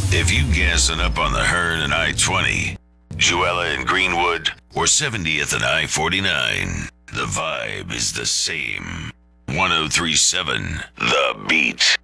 If you gassing up on the Hearn and I-20, Juella and Greenwood, or 70th and I-49, the vibe is the same. 1037 The Beat.